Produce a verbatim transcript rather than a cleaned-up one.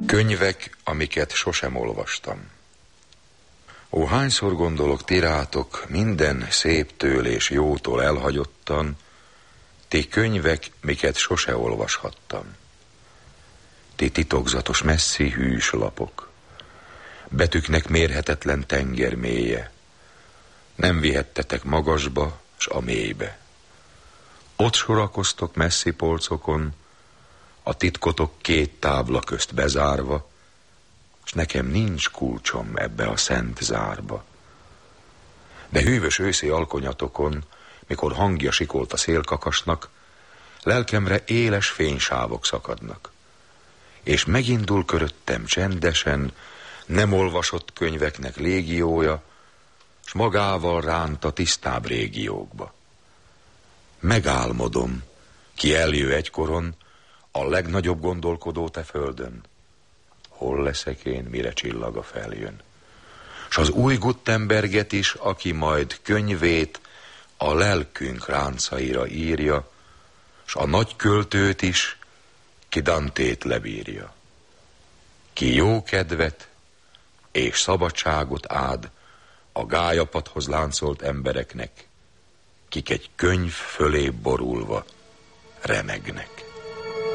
Könyvek, amiket sosem olvastam. Ó, hányszor gondolok ti rátok, minden széptől és jótól elhagyottan, ti könyvek, miket sose olvashattam. Ti titokzatos, messzi hűs lapok, betűknek mérhetetlen tenger mélye, nem vihettetek magasba, s a mélybe. Ott sorakoztok messzi polcokon, a titkotok két tábla közt bezárva, s nekem nincs kulcsom ebbe a szent zárba. De hűvös őszi alkonyatokon, mikor hangja sikolt a szélkakasnak, lelkemre éles fénysávok szakadnak, és megindul köröttem csendesen nem olvasott könyveknek légiója, s magával ránt a tisztább régiókba. Megálmodom, ki eljő egykoron, a legnagyobb gondolkodó te földön. Hol leszek én, mire csillaga feljön? S az új Gutenberget is, aki majd könyvét a lelkünk ráncaira írja, s a nagy költőt is, ki Dantét lebírja. Ki jó kedvet és szabadságot ád a gályapathoz láncolt embereknek, kik egy könyv fölé borulva remegnek.